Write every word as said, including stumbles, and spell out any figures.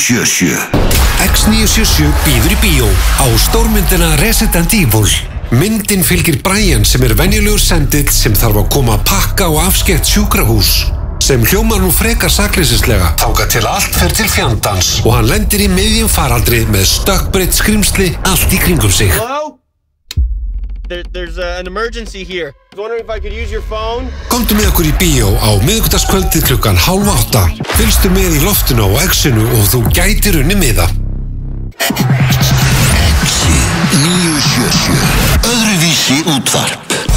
sjö sjö. X níu sjö sjö býður í bíó á stórmyndina Resident Evil. Myndin fylgir Brian sem er venjulegur sendill sem þarf að koma að pakka og afskekt sjúkrahús. Sem hljómar nú frekar sakleysislega þangað til allt fer til fjandans og hann lendir í miðjum faraldri með stökkbreytt skrimsli allt í kringum sig. Hello? There, there's uh, an emergency here. I was wondering if I could use your phone. Komdu með okkur í bíó á miðvikudagskvöldið klukkan hálf átta. Fylgstu með í loftinu á X-inu og þú gætir unni miða. X níu sjö sjö. Öðruvísi útvarp.